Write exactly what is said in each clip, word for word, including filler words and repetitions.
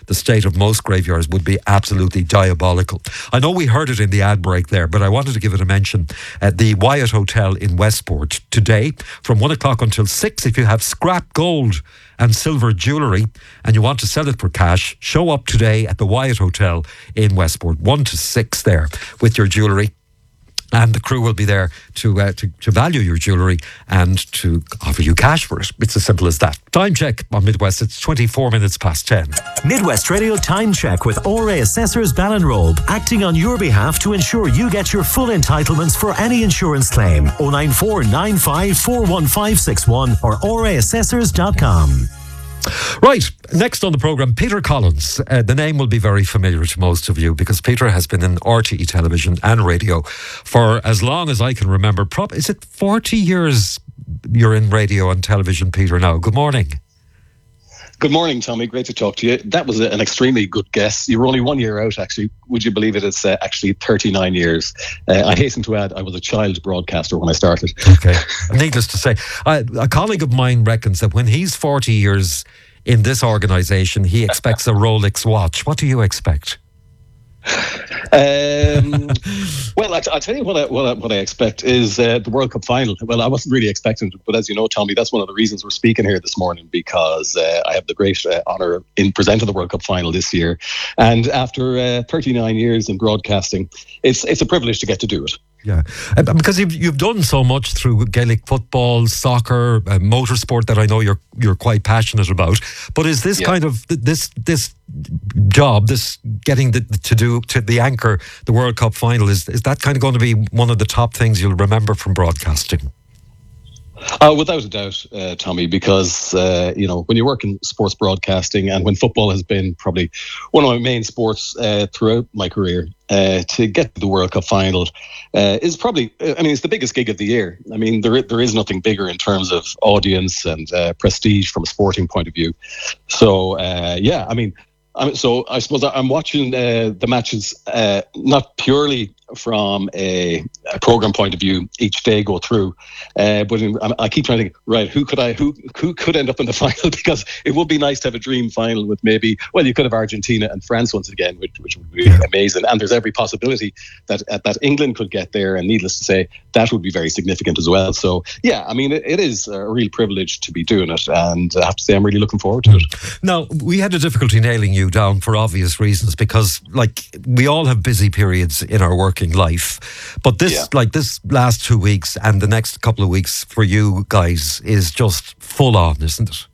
the state of most graveyards would be absolutely diabolical. I know we heard it in the ad break there, but I wanted to give it a mention. Uh, the Wyatt Hotel in Westport today from one o'clock until six. If you have scrap gold and silver jewellery and you want to sell it for cash, show up today at the Wyatt Hotel in Westport, one to six there with your jewellery. And the crew will be there to, uh, to to value your jewellery and to offer you cash for it. It's as simple as that. Time check on Midwest. It's twenty-four minutes past ten. Midwest Radio Time Check with O R A Assessors Ballinrobe, acting on your behalf to ensure you get your full entitlements for any insurance claim. oh nine four nine five four one five six one or o r a assessors dot com. Right, next on the programme, Peter Collins. Uh, the name will be very familiar to most of you because Peter has been in R T E television and radio for as long as I can remember. Pro- is it forty years you're in radio and television, Peter, now? Good morning. Good morning, Tommy. Great to talk to you. That was an extremely good guess. You were only one year out, actually. Would you believe it? It's uh, actually thirty-nine years. Uh, I hasten to add, I was a child broadcaster when I started. Okay. Needless to say, uh, a colleague of mine reckons that when he's forty years in this organisation, he expects a Rolex watch. What do you expect? um, well, I, I'll tell you what I, what I, what I expect is uh, the World Cup final. Well, I wasn't really expecting it, but as you know, Tommy, that's one of the reasons we're speaking here this morning, because uh, I have the great uh, honour in presenting the World Cup final this year. And after uh, thirty-nine years in broadcasting, it's it's a privilege to get to do it. Yeah, because you've you've done so much through Gaelic football, soccer, uh, motorsport that I know you're you're quite passionate about. But is this yeah. kind of this this job, this getting the, to do to the anchor the World Cup final, is is that kind of going to be one of the top things you'll remember from broadcasting? Uh, without a doubt, uh, Tommy, because, uh, you know, when you work in sports broadcasting and when football has been probably one of my main sports uh, throughout my career, uh, to get to the World Cup final uh, is probably, I mean, it's the biggest gig of the year. I mean, there there is nothing bigger in terms of audience and uh, prestige from a sporting point of view. So, uh, yeah, I mean, I'm, so I suppose I'm watching uh, the matches uh, not purely from a, a program point of view each day go through, uh, but in, I, I keep trying to think, right, who could I who who could end up in the final, because it would be nice to have a dream final with maybe, well, you could have Argentina and France once again, which, which would be amazing, and there's every possibility that uh, that England could get there, and needless to say, that would be very significant as well. So yeah, I mean, it, it is a real privilege to be doing it, and I have to say I'm really looking forward to it. Now, we had a difficulty nailing you down for obvious reasons, because like we all have busy periods in our working life, but this yeah. like this last two weeks and the next couple of weeks for you guys is just full on, isn't it?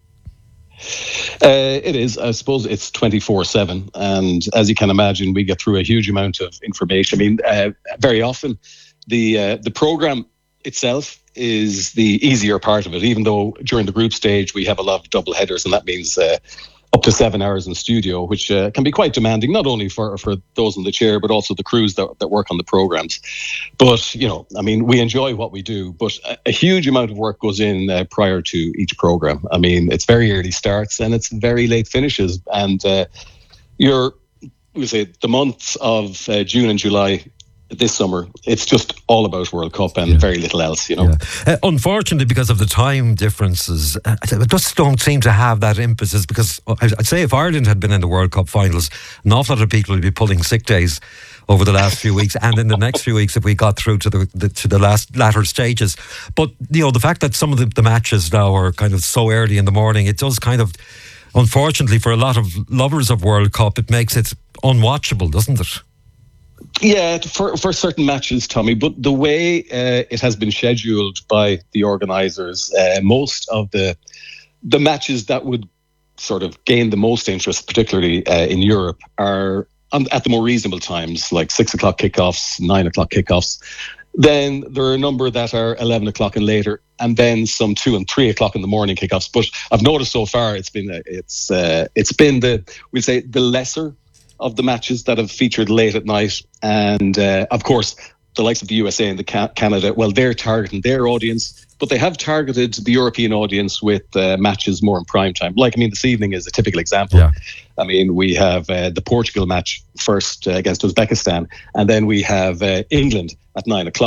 Uh, it is. I suppose it's twenty-four seven, and as you can imagine, we get through a huge amount of information. I mean, uh, very often the uh, the program itself is the easier part of it, even though during the group stage we have a lot of double headers, and that means uh, up to seven hours in studio, which uh, can be quite demanding, not only for, for those in the chair, but also the crews that, that work on the programs. But, you know, I mean, we enjoy what we do, but a, a huge amount of work goes in uh, prior to each program. I mean, it's very early starts and it's very late finishes. And uh, you're, we say, the months of uh, June and July this summer, it's just all about World Cup and yeah. very little else, you know. Yeah. Uh, unfortunately, because of the time differences, uh, I just don't seem to have that impetus, because I'd say if Ireland had been in the World Cup finals, an awful lot of people would be pulling sick days over the last few weeks, and in the next few weeks if we got through to the, the to the last latter stages. But, you know, the fact that some of the, the matches now are kind of so early in the morning, it does kind of, unfortunately for a lot of lovers of World Cup, it makes it unwatchable, doesn't it? Yeah, for for certain matches, Tommy, but the way uh, it has been scheduled by the organisers, uh, most of the the matches that would sort of gain the most interest, particularly uh, in Europe, are on, at the more reasonable times, like six o'clock kickoffs, nine o'clock kickoffs. Then there are a number that are eleven o'clock and later, and then some two and three o'clock in the morning kickoffs. But I've noticed so far it's been uh, it's uh, it's been the we'll say the lesser of the matches that have featured late at night. And uh, of course, the likes of the U S A and the Ca- Canada, well, they're targeting their audience, but they have targeted the European audience with uh, matches more in prime time. Like, I mean, this evening is a typical example. Yeah. I mean, we have uh, the Portugal match first uh, against Uzbekistan, and then we have uh, England at nine o'clock.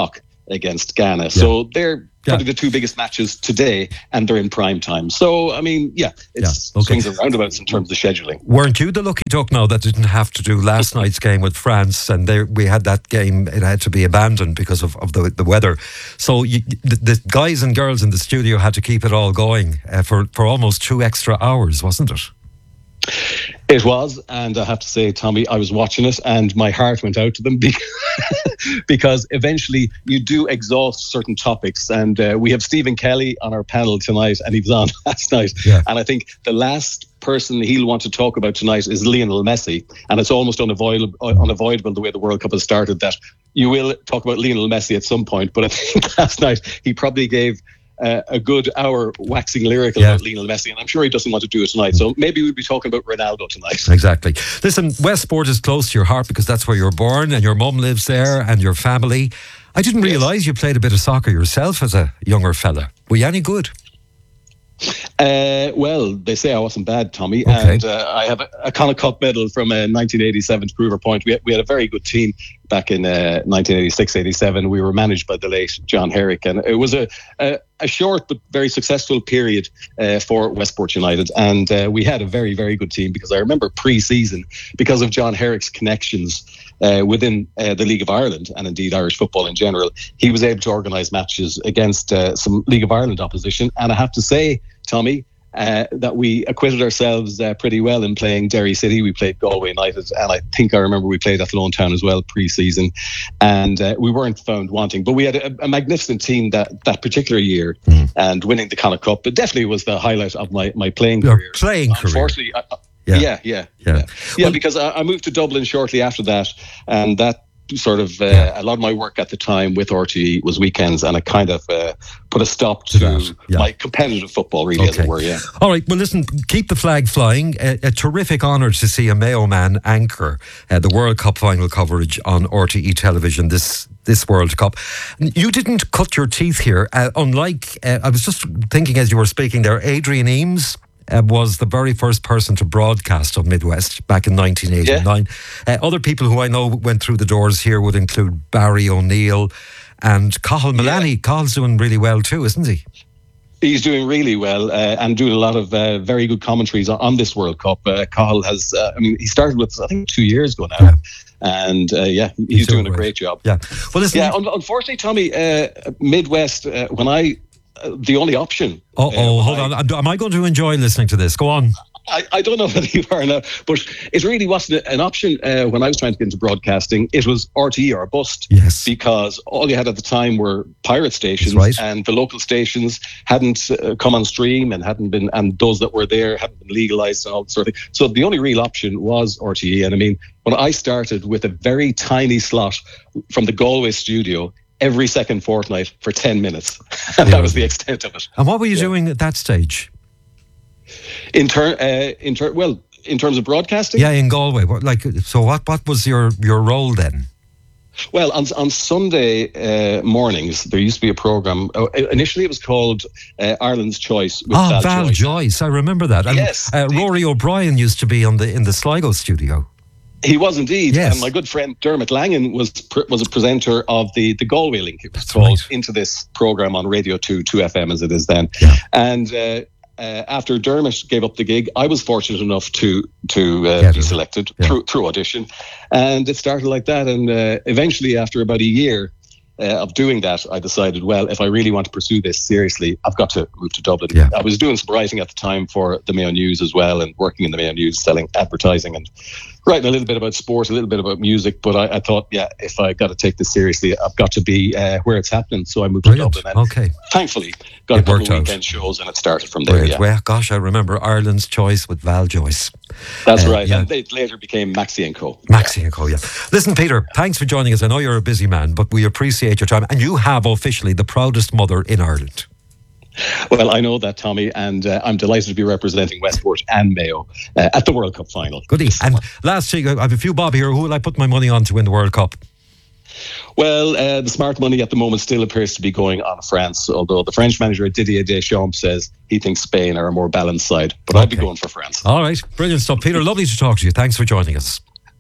against Ghana. Yeah. So they're probably yeah. the two biggest matches today, and they're in prime time. So, I mean, yeah, it's yeah. okay. swings and roundabouts in terms of scheduling. Weren't you the lucky duck now that didn't have to do last night's game with France, and they, we had that game, it had to be abandoned because of, of the, the weather. So you, the, the guys and girls in the studio had to keep it all going uh, for, for almost two extra hours, wasn't it? It was, and I have to say, Tommy, I was watching it and my heart went out to them because, because eventually you do exhaust certain topics. And uh, we have Stephen Kelly on our panel tonight, and he was on last night. Yeah. And I think the last person he'll want to talk about tonight is Lionel Messi. And it's almost unavoidable, unavoidable the way the World Cup has started that you will talk about Lionel Messi at some point. But I think last night he probably gave Uh, a good hour waxing lyrical yeah. about Lionel Messi, and I'm sure he doesn't want to do it tonight. So maybe we'll be talking about Ronaldo tonight. Exactly. Listen, Westport is close to your heart because that's where you're born and your mum lives there and your family. I didn't yes. realise you played a bit of soccer yourself as a younger fella. Were you any good? Uh, well, they say I wasn't bad, Tommy, okay. and uh, I have a, a Connacht Cup medal from uh, nineteen eighty-seven to prove our point. We had, we had a very good team back in uh, nineteen eighty-six eighty-seven. We were managed by the late John Herrick, and it was a, a, a short but very successful period uh, for Westport United, and uh, we had a very, very good team because I remember pre-season, because of John Herrick's connections uh, within uh, the League of Ireland and indeed Irish football in general, he was able to organise matches against uh, some League of Ireland opposition, and I have to say, Tommy, uh, that we acquitted ourselves uh, pretty well in playing Derry City. We played Galway United, and I think I remember we played Athlone Town as well pre-season, and uh, we weren't found wanting. But we had a, a magnificent team that, that particular year, mm. and winning the Connacht Cup. It definitely was the highlight of my, my playing Your career. Playing Unfortunately, career. I, yeah. Yeah, yeah, yeah, yeah. yeah well, because I, I moved to Dublin shortly after that, and that sort of uh, yeah. a lot of my work at the time with R T E was weekends, and it kind of uh, put a stop to, to yeah. my competitive football, really, okay. as it were. Yeah. All right. Well, listen, keep the flag flying. A, a terrific honour to see a Mayo man anchor uh, the World Cup final coverage on R T E television this this World Cup. You didn't cut your teeth here, uh, unlike uh, I was just thinking as you were speaking there, Adrian Eames. Uh, was the very first person to broadcast on Midwest back in nineteen eighty-nine. Yeah. Uh, other people who I know went through the doors here would include Barry O'Neill and Cathal Mullaney. Yeah. Cahill's doing really well too, isn't he? He's doing really well uh, and doing a lot of uh, very good commentaries on, on this World Cup. Uh, Cathal has, uh, I mean, he started with, I think, two years ago now. Yeah. And uh, yeah, he's, he's doing, doing a great job. Yeah. Well, listen, yeah, un- unfortunately, Tommy, uh, Midwest, uh, when I, uh, the only option. Oh, oh uh, hold I, on. Am I going to enjoy listening to this? Go on. I, I don't know whether you are now, but it really wasn't an option uh, when I was trying to get into broadcasting. It was R T E or bust. Yes. Because all you had at the time were pirate stations, right. and the local stations hadn't uh, come on stream and hadn't been, and those that were there hadn't been legalised and all that sort of thing. So the only real option was R T E. And I mean, when I started with a very tiny slot from the Galway studio every second fortnight for ten minutes, and yeah. that was the extent of it. And what were you yeah. doing at that stage? In turn, uh, in ter- well, in terms of broadcasting, yeah, in Galway. What, like, so what? What was your, your role then? Well, on on Sunday uh, mornings, there used to be a program. Uh, initially, it was called uh, Ireland's Choice with oh, Val, Val Joyce. Joyce. I remember that. And, yes, uh, Rory O'Brien used to be on the in the Sligo studio. He was indeed, yes. and my good friend Dermot Langan was pr- was a presenter of the, the Galway link. It was That's called right. Into This program on Radio Two, Two F M as it is then. Yeah. And uh, uh, after Dermot gave up the gig, I was fortunate enough to to uh, be selected yeah. through through audition, and it started like that. And uh, eventually, after about a year uh, of doing that, I decided, well, if I really want to pursue this seriously, I've got to move to Dublin. Yeah. I was doing some writing at the time for the Mayo News as well, and working in the Mayo News, selling advertising and writing a little bit about sport, a little bit about music. But I, I thought, yeah, if I got to take this seriously, I've got to be uh, where it's happening. So I moved Brilliant. to Dublin. And okay. Thankfully, got it a couple worked of weekend out. shows, and it started from there. Brilliant. Yeah. Well, gosh, I remember Ireland's Choice with Val Joyce. That's uh, right. Yeah. And they later became Maxi and Co. Maxi yeah. and Co, yeah. Listen, Peter, thanks for joining us. I know you're a busy man, but we appreciate your time. And you have officially the proudest mother in Ireland. Well, I know that, Tommy, and uh, I'm delighted to be representing Westport and Mayo uh, at the World Cup final. Goody. And last week, I have a few bob here. Who will I put my money on to win the World Cup? Well, uh, the smart money at the moment still appears to be going on France, although the French manager Didier Deschamps says he thinks Spain are a more balanced side. But okay. I'd be going for France. All right. Brilliant stuff. Peter, lovely to talk to you. Thanks for joining us.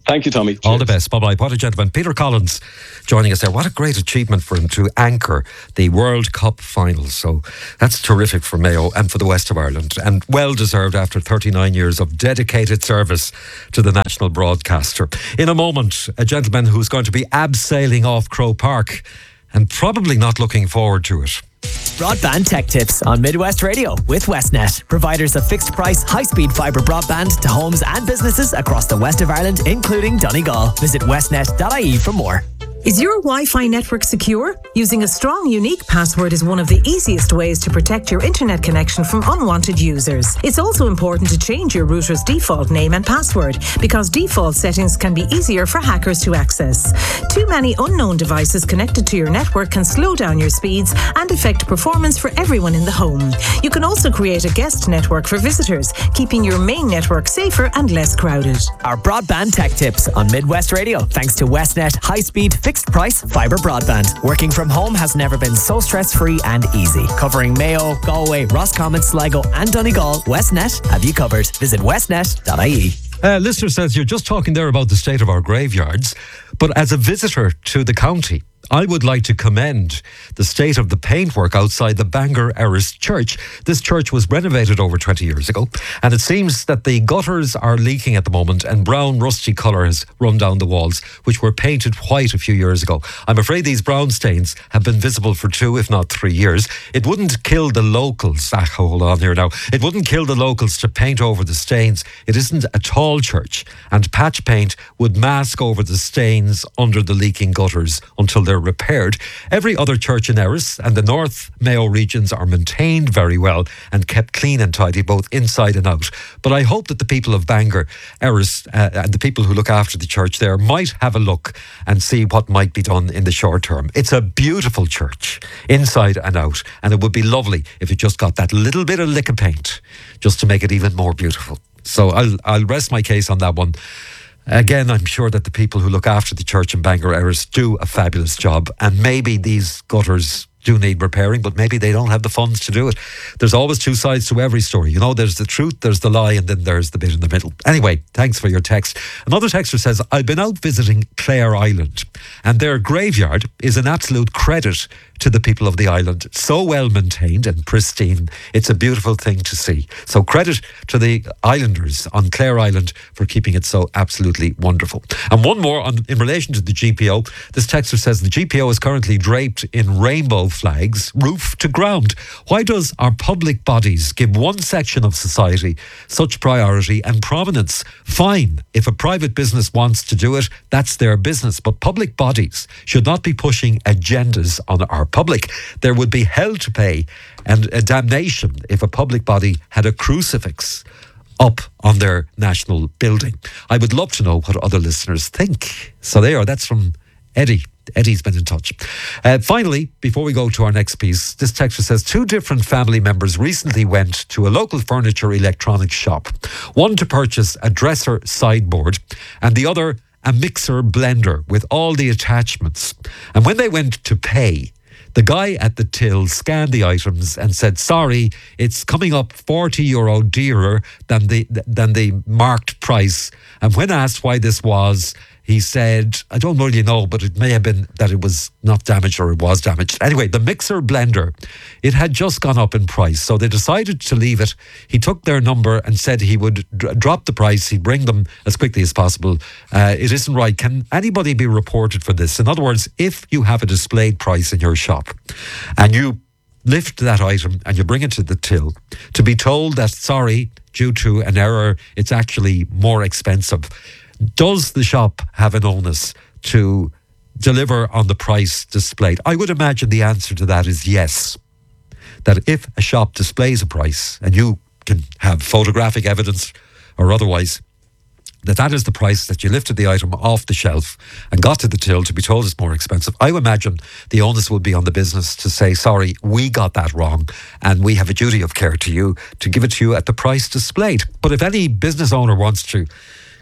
Thank you, Tommy. All Cheers. the best. Bye-bye. What a gentleman. Peter Collins joining us there. What a great achievement for him to anchor the World Cup finals. So that's terrific for Mayo and for the West of Ireland, and well deserved after thirty-nine years of dedicated service to the national broadcaster. In a moment, a gentleman who's going to be abseiling off Croke Park and probably not looking forward to it. Broadband Tech Tips on Midwest Radio with Westnet, providers of fixed price, high speed fibre broadband to homes and businesses across the west of Ireland, including Donegal. Visit westnet dot I E for more. Is your Wi-Fi network secure? Using a strong, unique password is one of the easiest ways to protect your internet connection from unwanted users. It's also important to change your router's default name and password, because default settings can be easier for hackers to access. Too many unknown devices connected to your network can slow down your speeds and affect performance for everyone in the home. You can also create a guest network for visitors, keeping your main network safer and less crowded. Our Broadband Tech Tips on Midwest Radio, thanks to Westnet high-speed fixed price fibre broadband. Working from home has never been so stress-free and easy. Covering Mayo, Galway, Roscommon, Sligo and Donegal, Westnet have you covered. Visit westnet dot I E. Uh, listener says, you're just talking there about the state of our graveyards, but as a visitor to the county, I would like to commend the state of the paintwork outside the Bangor Erris Church. This church was renovated over twenty years ago, and it seems that the gutters are leaking at the moment and brown rusty colour has run down the walls, which were painted white a few years ago. I'm afraid these brown stains have been visible for two, if not three years. It wouldn't kill the locals. Ah, hold on here now. It wouldn't kill the locals to paint over the stains. It isn't a tall church, and patch paint would mask over the stains under the leaking gutters until they're repaired. Every other church in Erris and the North Mayo regions are maintained very well and kept clean and tidy, both inside and out. But I hope that the people of Bangor, Erris, uh, and the people who look after the church there might have a look and see what might be done in the short term. It's a beautiful church, inside and out, and it would be lovely if it just got that little bit of lick of paint just to make it even more beautiful. So I'll, I'll rest my case on that one. Again, I'm sure that the people who look after the church in Bangor Erris do a fabulous job, and maybe these gutters do need repairing, but maybe they don't have the funds to do it. There's always two sides to every story. You know, there's the truth, there's the lie, and then there's the bit in the middle. Anyway, thanks for your text. Another texter says, I've been out visiting Clare Island, and their graveyard is an absolute credit to the people of the island. So well maintained and pristine. It's a beautiful thing to see. So credit to the islanders on Clare Island for keeping it so absolutely wonderful. And one more on, in relation to the G P O. This texter says the G P O is currently draped in rainbow flags, roof to ground. Why does our public bodies give one section of society such priority and prominence? Fine, if a private business wants to do it, that's their business. But public bodies should not be pushing agendas on our public. There would be hell to pay and a damnation if a public body had a crucifix up on their national building. I would love to know what other listeners think. So there, that's from Eddie. Eddie's been in touch. Uh, finally, before we go to our next piece, this texter says two different family members recently went to a local furniture electronics shop. One to purchase a dresser sideboard and the other a mixer blender with all the attachments. And when they went to pay, the guy at the till scanned the items and said, sorry, it's coming up forty euro dearer than the than the marked price. And when asked why this was, he said, I don't really know, but it may have been that it was not damaged or it was damaged. Anyway, the mixer blender, it had just gone up in price. So they decided to leave it. He took their number and said he would d- drop the price. He'd bring them as quickly as possible. Uh, it isn't right. Can anybody be reported for this? In other words, if you have a displayed price in your shop and you lift that item and you bring it to the till, to be told that, sorry, due to an error, it's actually more expensive. Does the shop have an onus to deliver on the price displayed? I would imagine the answer to that is yes. That if a shop displays a price and you can have photographic evidence or otherwise, that that is the price that you lifted the item off the shelf and got to the till to be told it's more expensive. I would imagine the onus would be on the business to say, sorry, we got that wrong and we have a duty of care to you to give it to you at the price displayed. But if any business owner wants to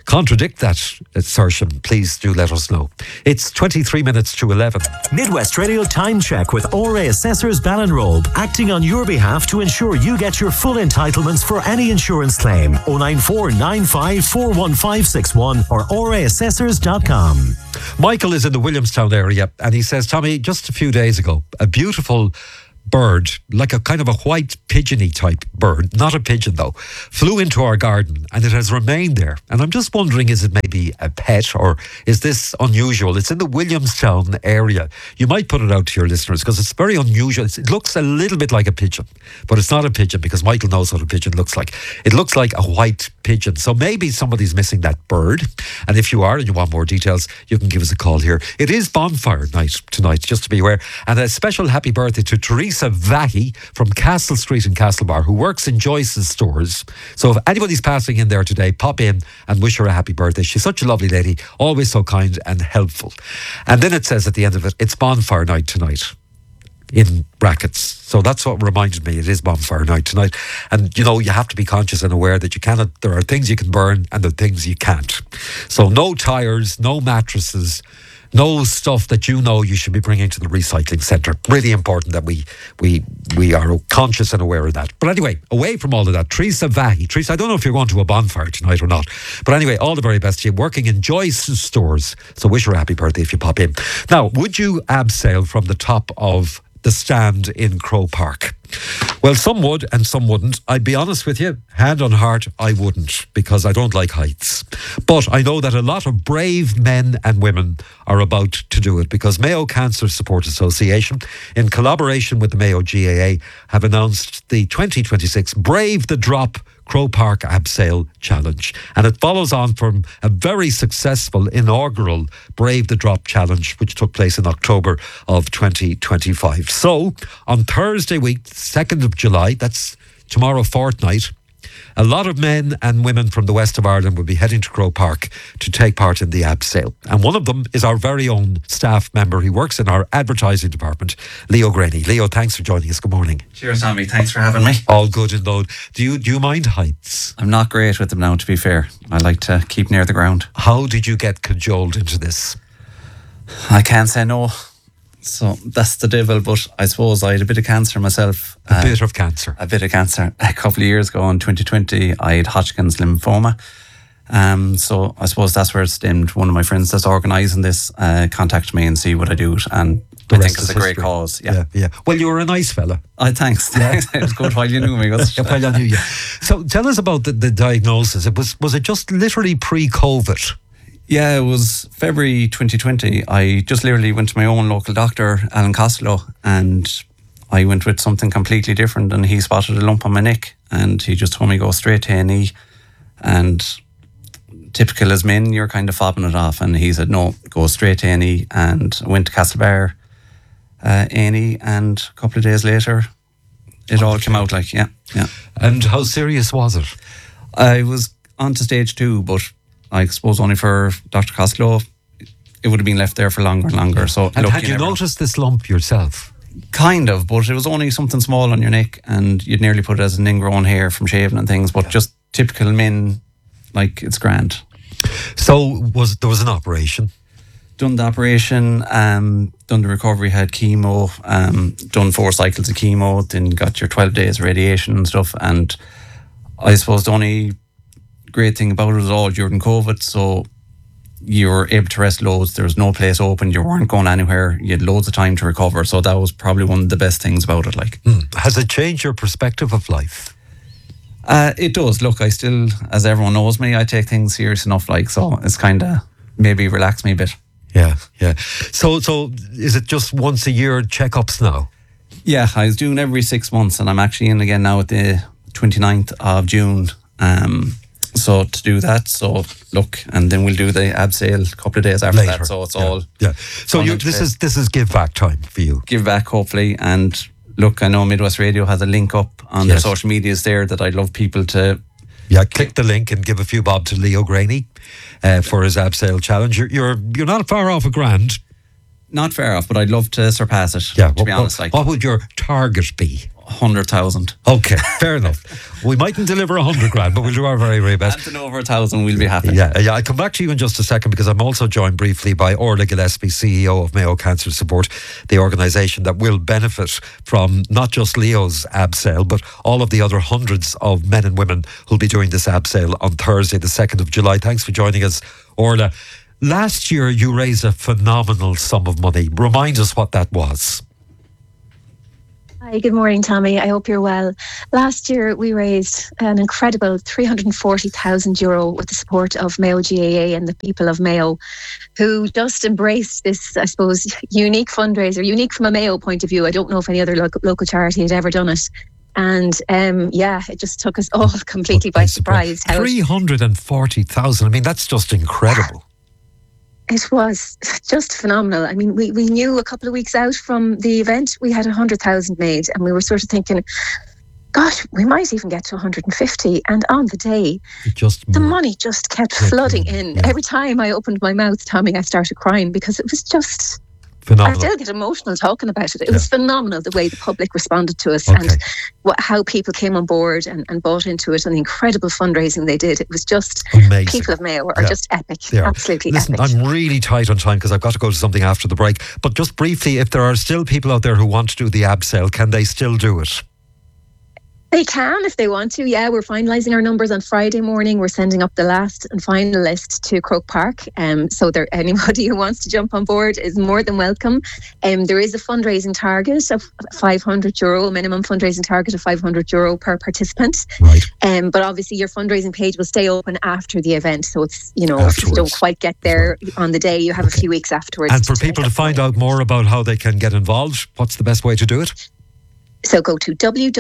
contradict that assertion, please do let us know. It's twenty-three minutes to eleven. Midwest Radio Time Check with O R A Assessors Ballinrobe, acting on your behalf to ensure you get your full entitlements for any insurance claim. oh nine four nine five four one five six one or O R A assessors dot com. Michael is in the Williamstown area and he says, Tommy, just a few days ago, a beautiful bird, like a kind of a white pigeony type bird, not a pigeon though, flew into our garden and it has remained there. And I'm just wondering, is it maybe a pet or is this unusual? It's in the Williamstown area. You might put it out to your listeners because it's very unusual. It's, it looks a little bit like a pigeon, but it's not a pigeon because Michael knows what a pigeon looks like. It looks like a white pigeon. So maybe somebody's missing that bird. And if you are and you want more details, you can give us a call here. It is bonfire night tonight, just to be aware. And a special happy birthday to Teresa Vahi from Castle Street in Castlebar, who works in Joyce's stores. So if anybody's passing in there today, pop in and wish her a happy birthday. She's such a lovely lady, always so kind and helpful. And then it says at the end of it, it's bonfire night tonight, in brackets. So that's what reminded me, it is bonfire night tonight. And you know, you have to be conscious and aware that you cannot, there are things you can burn and there are things you can't. So no tires, no mattresses, no stuff that you know you should be bringing to the recycling centre. Really important that we we we are conscious and aware of that. But anyway, away from all of that, Teresa Vahi. Teresa, I don't know if you're going to a bonfire tonight or not. But anyway, all the very best to you. Working in Joyce's stores. So wish her a happy birthday if you pop in. Now, would you abseil from the top of the stand in Croke Park? Well, some would and some wouldn't. I'd be honest with you, hand on heart, I wouldn't, because I don't like heights. But I know that a lot of brave men and women are about to do it, because Mayo Cancer Support Association, in collaboration with the Mayo G A A, have announced the twenty twenty-six Brave the Drop Croke Park Abseil Challenge. And it follows on from a very successful inaugural Brave the Drop Challenge, which took place in October of twenty twenty-five. So, on Thursday week, second of July, that's tomorrow fortnight, a lot of men and women from the west of Ireland will be heading to Croke Park to take part in the abseil. And one of them is our very own staff member. He works in our advertising department, Leo Graney. Leo, thanks for joining us. Good morning. Cheers, Tommy. Thanks for having me. All good in load. Do you, do you mind heights? I'm not great with them now, to be fair. I like to keep near the ground. How did you get cajoled into this? I can't say no. So that's the devil, but I suppose I had a bit of cancer myself. A uh, bit of cancer. A bit of cancer. A couple of years ago in twenty twenty, I had Hodgkin's lymphoma. Um, so I suppose that's where it stemmed. One of my friends that's organising this uh, contacted me and see what I do. And The I rest think it's is a great history. cause. Yeah. yeah, yeah. Well, you were a nice fella. I thanks. thanks. It was good while you knew me. wasn't it? Yeah, well, I knew you. So tell us about the, the diagnosis. It was was it just literally pre-COVID? Yeah, it was February twenty twenty. I just literally went to my own local doctor, Alan Costello, and I went with something completely different, and he spotted a lump on my neck and he just told me go straight to A and E. And typical as men, you're kind of fobbing it off, and he said no, go straight to A and E. And I went to Castlebar uh, A and E, and a couple of days later it all came out like, yeah, yeah. And how serious was it? I was on to stage two, but I suppose only for Doctor Costello, it would have been left there for longer and longer. So, And look, had you never- noticed this lump yourself? Kind of, but it was only something small on your neck, and you'd nearly put it as an ingrown hair from shaving and things. But just typical men, like, it's grand. So was there was an operation? Done the operation, um, done the recovery, had chemo, um, done four cycles of chemo, then got your twelve days radiation and stuff. And I suppose the only great thing about it was all during COVID, so you were able to rest loads. There was no place open, you weren't going anywhere, you had loads of time to recover. So that was probably one of the best things about it. Like, Mm. Has it changed your perspective of life? uh, it does. Look, I still, as everyone knows me, I take things serious enough. Like, so it's kind of maybe relaxed me a bit. Yeah, yeah. So, so is it just once a year checkups now? Yeah, I was doing every six months, and I'm actually in again now at the twenty-ninth of June. Um, so to do that, so look, and then we'll do the abseil a couple of days after Later. that. So it's yeah. all yeah. So all you, into this play. is this is give back time for you. give back, hopefully. And look, I know Midwest Radio has a link up on their Yes. social medias there that I'd love people to. Yeah, click the link and give a few bob to Leo Graney uh, for his abseil challenge. You're, you're you're not far off a grand. Not far off, but I'd love to surpass it. Yeah. to be what, honest, what, like what would your target be? one hundred thousand. Okay, fair enough. We mightn't deliver a hundred grand, but we'll do our very, very best. Anything over a thousand, we'll be happy. Yeah, yeah. I'll come back to you in just a second because I'm also joined briefly by Orla Gillespie, C E O of Mayo Cancer Support, the organisation that will benefit from not just Leo's ab sale, but all of the other hundreds of men and women who'll be doing this ab sale on Thursday, the second of July. Thanks for joining us, Orla. Last year, you raised a phenomenal sum of money. Remind us what that was. Hi, good morning, Tommy. I hope you're well. Last year, we raised an incredible three hundred forty thousand euro with the support of Mayo G A A and the people of Mayo, who just embraced this, I suppose, unique fundraiser, unique from a Mayo point of view. I don't know if any other local, local charity had ever done it. And um, yeah, it just took us all completely by surprise. three hundred forty thousand. I mean, that's just incredible. It was just phenomenal. I mean, we, we knew a couple of weeks out from the event, we had one hundred thousand made, and we were sort of thinking, gosh, we might even get to one hundred fifty. And on the day, just the money just kept flooding in. Yeah. Every time I opened my mouth, Tommy, I started crying because it was just... phenomenal. I still get emotional talking about it. It yeah. was phenomenal the way the public responded to us okay. and what, how people came on board and, and bought into it and the incredible fundraising they did. It was just amazing. People of Mayo are yeah. just epic. Are. Absolutely Listen, epic. I'm really tight on time because I've got to go to something after the break. But just briefly, if there are still people out there who want to do the ab sale, can they still do it? They can if they want to. Yeah, we're finalising our numbers on Friday morning. We're sending up the last and final list to Croke Park. Um, so there, anybody who wants to jump on board is more than welcome. Um, there is a fundraising target of five hundred euro, a minimum fundraising target of five hundred euro per participant. Right. Um, but obviously your fundraising page will stay open after the event. So it's, you know, Afterwards. if you don't quite get there on the day, you have okay. a few weeks afterwards. And for people to find out more about how they can get involved, what's the best way to do it? So go to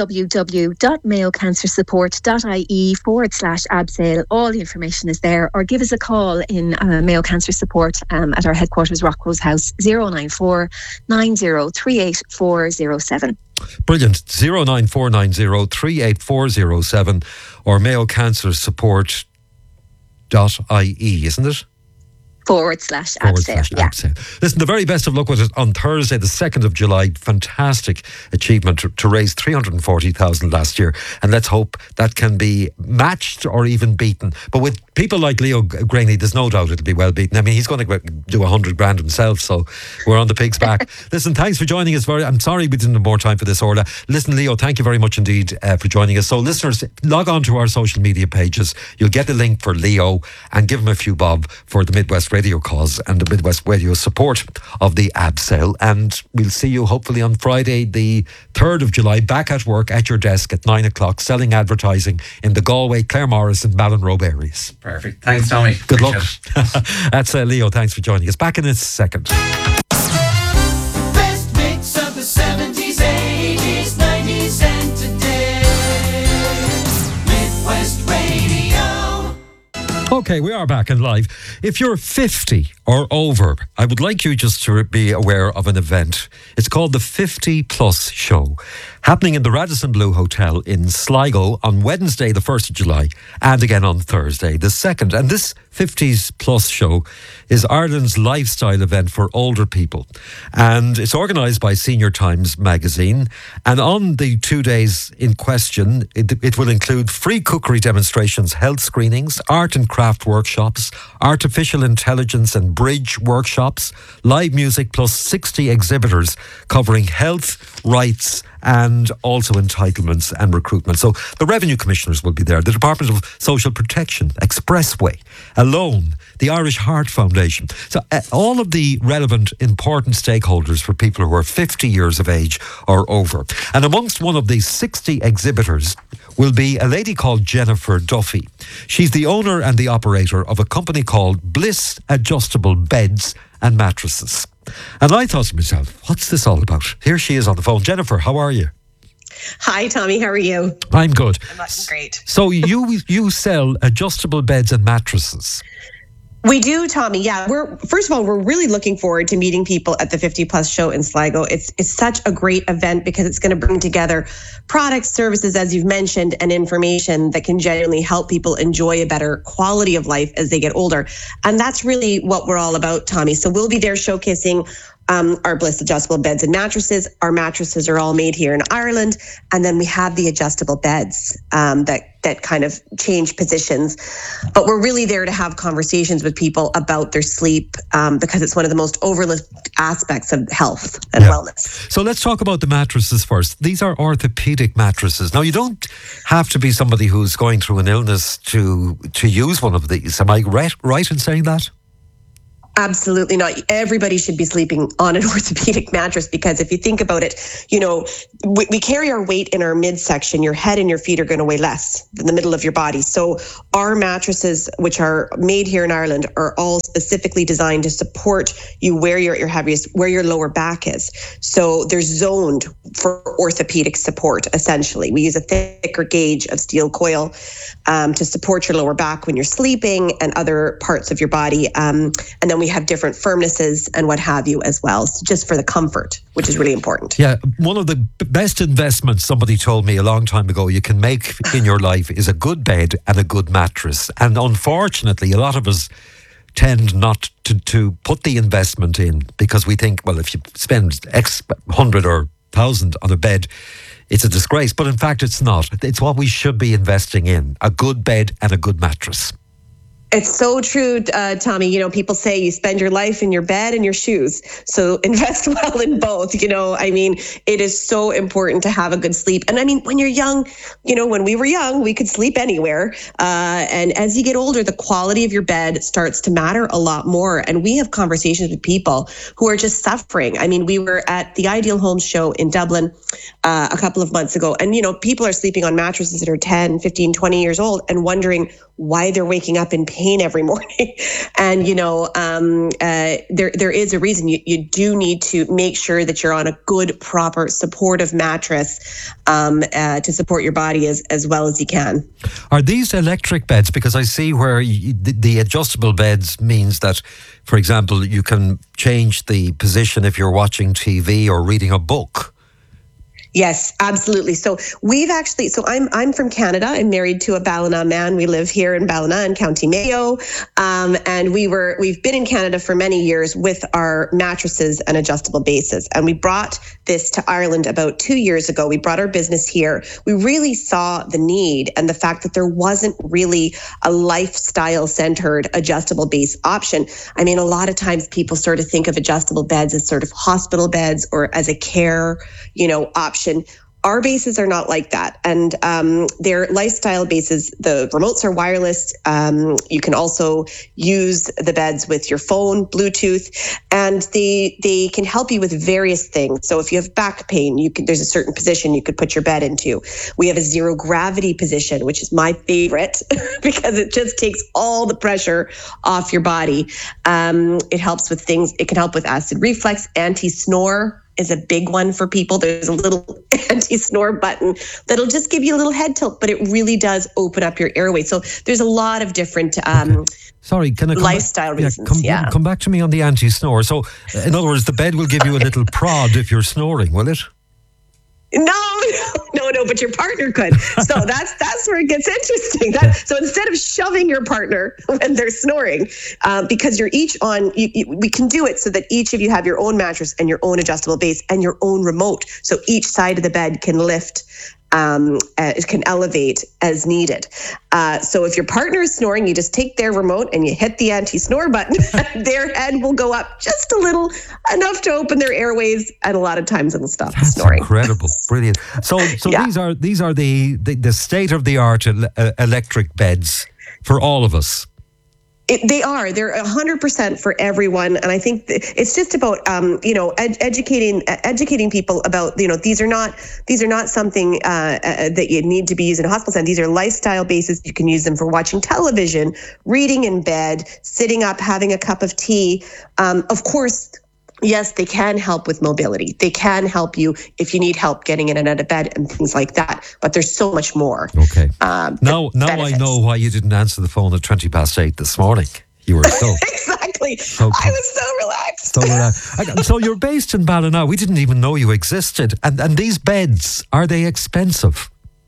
www.mayocancersupport.ie forward slash absale. All the information is there. Or give us a call in uh, Mayo Cancer Support um, at our headquarters, Rockrose House, zero nine four nine zero three eight four zero seven. Brilliant. zero nine four nine zero three eight four zero seven or mayo cancer support dot I E, isn't it? Forward slash forward absale. slash yeah. absale. Listen, the very best of luck with it on Thursday, the second of July. Fantastic achievement to, to raise three hundred forty thousand last year. And let's hope that can be matched or even beaten. But with people like Leo Graney, there's no doubt it'll be well beaten. I mean, he's going to do one hundred grand himself, so we're on the pig's back. Listen, thanks for joining us. Very, I'm sorry we didn't have more time for this, Orla. Listen, Leo, thank you very much indeed uh, for joining us. So listeners, log on to our social media pages. You'll get the link for Leo and give him a few bob for the Midwest Radio cause and the Midwest Radio support of the ab sale. And we'll see you hopefully on Friday, the third of July, back at work at your desk at nine o'clock, selling advertising in the Galway, Claremorris and Ballinrobe areas. Perfect. Thanks, Tommy. Good Appreciate luck. That's uh, Leo. Thanks for joining us. Back in a second. Best mix of the seventies, eighties, nineties and today. Midwest Radio. Okay, we are back and live. If you're fifty or over, I would like you just to be aware of an event. It's called the fifty Plus Show, happening in the Radisson Blu Hotel in Sligo on Wednesday, the first of July, and again on Thursday, the second. And this fifties Plus Show is Ireland's lifestyle event for older people. And it's organised by Senior Times magazine. And on the two days in question, it, it will include free cookery demonstrations, health screenings, art and craft workshops, artificial intelligence and bridge workshops, live music, plus sixty exhibitors covering health, rights, and also entitlements and recruitment. So the revenue commissioners will be there, the Department of Social Protection, Expressway, Alone, the Irish Heart Foundation. So uh, all of the relevant, important stakeholders for people who are fifty years of age or over. And amongst one of these sixty exhibitors will be a lady called Jennifer Duffy. She's the owner and the operator of a company called Bliss Adjustable Beds and Mattresses. And I thought to myself, what's this all about? Here she is on the phone. Jennifer, how are you? Hi, Tommy. How are you? I'm good. I'm great. So you you sell adjustable beds and mattresses. We do, Tommy. Yeah, we're first of all, we're really looking forward to meeting people at the fifty Plus Show in Sligo. It's it's such a great event because it's going to bring together products, services, as you've mentioned, and information that can genuinely help people enjoy a better quality of life as they get older. And that's really what we're all about, Tommy. So we'll be there showcasing um, our Bliss adjustable beds and mattresses. Our mattresses are all made here in Ireland. And then we have the adjustable beds um, that that kind of change positions. But we're really there to have conversations with people about their sleep um, because it's one of the most overlooked aspects of health and yeah. wellness. So let's talk about the mattresses first. These are orthopedic mattresses. Now, you don't have to be somebody who's going through an illness to to use one of these. Am I right, right in saying that? Absolutely not. Everybody should be sleeping on an orthopedic mattress because if you think about it, you know, we, we carry our weight in our midsection. Your head and your feet are going to weigh less than the middle of your body. So our mattresses, which are made here in Ireland, are all specifically designed to support you where you're at your heaviest, where your lower back is. So they're zoned for orthopedic support, essentially. We use a thicker gauge of steel coil um, to support your lower back when you're sleeping and other parts of your body. Um, and then we have different firmnesses and what have you as well, so just for the comfort, which is really important. Yeah, one of the best investments somebody told me a long time ago you can make in your life is a good bed and a good mattress. And unfortunately, a lot of us tend not to, to put the investment in because we think, well, if you spend X hundred or thousand on a bed, it's a disgrace. But in fact, it's not. It's what we should be investing in, a good bed and a good mattress. It's so true, uh, Tommy. You know, people say you spend your life in your bed and your shoes. So invest well in both. You know, I mean, it is so important to have a good sleep. And I mean, when you're young, you know, when we were young, we could sleep anywhere. Uh, and as you get older, the quality of your bed starts to matter a lot more. And we have conversations with people who are just suffering. I mean, we were at the Ideal Homes show in Dublin uh, a couple of months ago. And, you know, people are sleeping on mattresses that are ten, fifteen, twenty years old and wondering why they're waking up in pain every morning. And, you know, um, uh, there there is a reason. You, you do need to make sure that you're on a good, proper, supportive mattress um, uh, to support your body as, as well as you can. Are these electric beds? Because I see where you, the, the adjustable beds means that, for example, you can change the position if you're watching T V or reading a book. Yes, absolutely. So we've actually, so I'm I'm from Canada. I'm married to a Ballina man. We live here in Ballina in County Mayo. Um, and we were, we've been in Canada for many years with our mattresses and adjustable bases. And we brought this to Ireland about two years ago. We brought our business here. We really saw the need and the fact that there wasn't really a lifestyle centered adjustable base option. I mean, a lot of times people sort of think of adjustable beds as sort of hospital beds or as a care, you know, option. Our bases are not like that. And um, they're lifestyle bases. The remotes are wireless. Um, you can also use the beds with your phone, Bluetooth, and they they can help you with various things. So if you have back pain, you can, there's a certain position you could put your bed into. We have a zero gravity position, which is my favorite because it just takes all the pressure off your body. Um, it helps with things. It can help with acid reflux, anti-snore is a big one for people. There's a little anti-snore button that'll just give you a little head tilt, but it really does open up your airway. So there's a lot of different um, okay. Sorry, can I come lifestyle back, reasons. Yeah, come, yeah. come back to me on the anti-snore. So, in other words, the bed will give you a little prod if you're snoring, will it? No, no, no, but your partner could. So that's that's where it gets interesting. That, so instead of shoving your partner when they're snoring, uh, because you're each on, you, you, we can do it so that each of you have your own mattress and your own adjustable base and your own remote. So each side of the bed can lift, um, uh, it can elevate as needed. Uh, so if your partner is snoring, you just take their remote and you hit the anti-snore button. Their head will go up just a little, enough to open their airways, and a lot of times it'll stop That's snoring. Incredible, brilliant. So, so Yeah. these are these are the the, the state of the art el- uh, electric beds for all of us. It, they are. They're one hundred percent for everyone. And I think th- it's just about, um, you know, ed- educating uh, educating people about, you know, these are not these are not something uh, uh, that you need to be used in a hospital setting. These are lifestyle bases. You can use them for watching television, reading in bed, sitting up, having a cup of tea. Um, of course, yes, they can help with mobility. They can help you if you need help getting in and out of bed and things like that. But there's so much more. Okay. Um, Now, now I benefits. know why you didn't answer the phone at twenty past eight this morning. You were so Exactly. So I was so relaxed. so. Uh, so you're based in Ballina. We didn't even know you existed. And and these beds, are they expensive?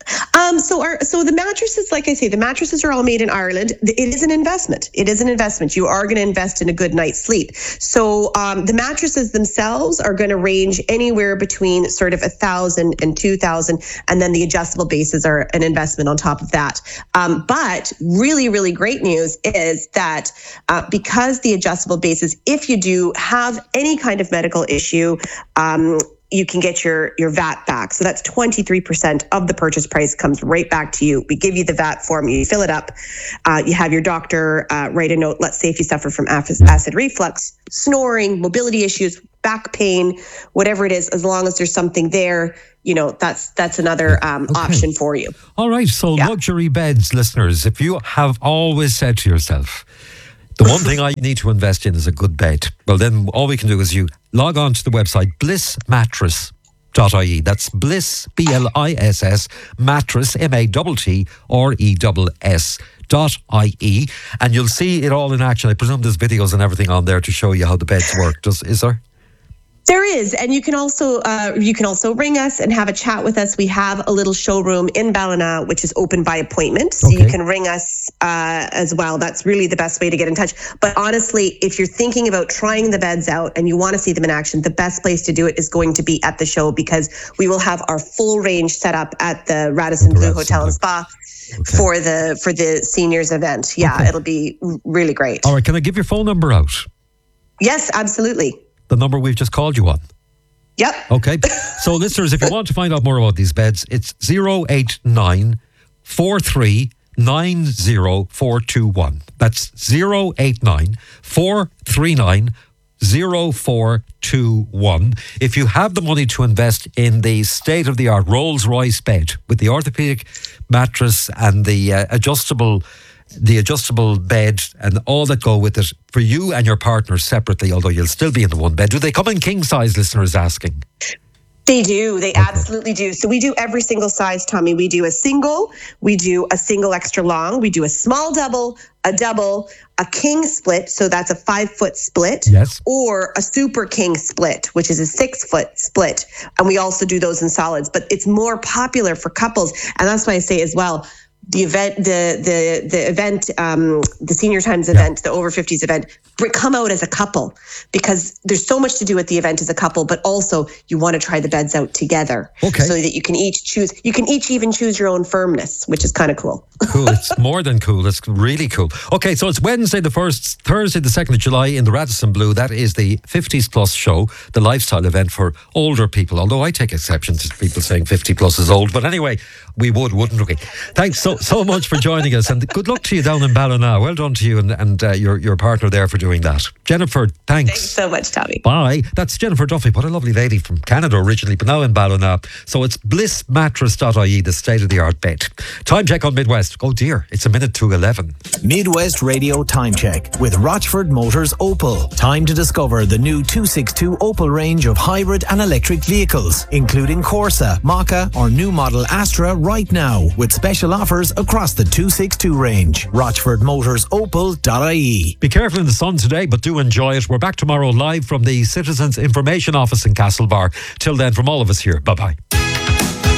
Um, so our so the mattresses, like I say, the mattresses are all made in Ireland. It is an investment. It is an investment. You are going to invest in a good night's sleep. So um, the mattresses themselves are going to range anywhere between sort of a thousand and two thousand, and then the adjustable bases are an investment on top of that. Um, but really, really great news is that uh, because the adjustable bases, if you do have any kind of medical issue, um, you can get your, your V A T back. So that's twenty-three percent of the purchase price comes right back to you. We give you the V A T form, you fill it up, uh, you have your doctor uh, write a note. Let's say if you suffer from acid reflux, snoring, mobility issues, back pain, whatever it is, as long as there's something there, you know, that's that's another um, okay. option for you. All right. So yeah. Luxury beds, listeners, if you have always said to yourself, the one thing I need to invest in is a good bed, well, then all we can do is you log on to the website bliss mattress dot I E. That's Bliss, B L I S S, mattress, M A T T R E S S dot I E, and you'll see it all in action. I presume there's videos and everything on there to show you how the beds work. Does, is there? There is, and you can also uh, you can also ring us and have a chat with us. We have a little showroom in Ballina, which is open by appointment, so okay. you can ring us uh, as well. That's really the best way to get in touch. But honestly, if you're thinking about trying the beds out and you want to see them in action, the best place to do it is going to be at the show, because we will have our full range set up at the Radisson the Blue Radisson Hotel Blue. and Spa. Okay. For the for the seniors event. Yeah, okay. It'll be really great. All right, can I give your phone number out? Yes, absolutely. The number we've just called you on? Yep. Okay. So listeners, if you want to find out more about these beds, it's zero eight nine four three nine zero four two one. That's zero eight nine four three nine zero four two one. If you have the money to invest in the state-of-the-art Rolls-Royce bed with the orthopedic mattress and the uh, adjustable the adjustable bed and all that go with it for you and your partner separately, although you'll still be in the one bed. Do they come in king size, listeners asking? They do. They okay. absolutely do. So we do every single size, Tommy. We do a single, we do a single extra long, we do a small double, a double, a king split, so that's a five foot split, yes. or a super king split, which is a six foot split. And we also do those in solids, but it's more popular for couples. And that's why I say as well, the event, the the the event, um, the Senior Times event, yeah. the over fifties event, come out as a couple, because there's so much to do at the event as a couple, but also you want to try the beds out together, okay. so that you can each choose. You can each even choose your own firmness, which is kind of cool. Cool. It's more than cool. It's really cool. Okay, so it's Wednesday the first, Thursday the second of July in the Radisson Blue. That is the fifties plus show, the lifestyle event for older people. Although I take exception to people saying fifty plus is old, but anyway, we would, wouldn't we? Thanks so so much for joining us, and good luck to you down in Ballina. Well done to you and, and uh, your, your partner there for doing that. Jennifer, thanks. Thanks so much, Tommy. Bye. That's Jennifer Duffy. What a lovely lady from Canada originally, but now in Ballina. So it's bliss mattress dot I E, the state-of-the-art bed. Time check on Midwest. Oh dear, it's a minute to eleven. Midwest Radio Time Check with Rochford Motors Opel. Time to discover the new two sixty-two Opel range of hybrid and electric vehicles, including Corsa, Maka or new model Astra right now, with special offers across the two sixty-two range. Rochford Motors Opel dot I E. Be careful in the sun today, but do enjoy it. We're back tomorrow live from the Citizens Information Office in Castlebar. Till then, from all of us here, bye-bye.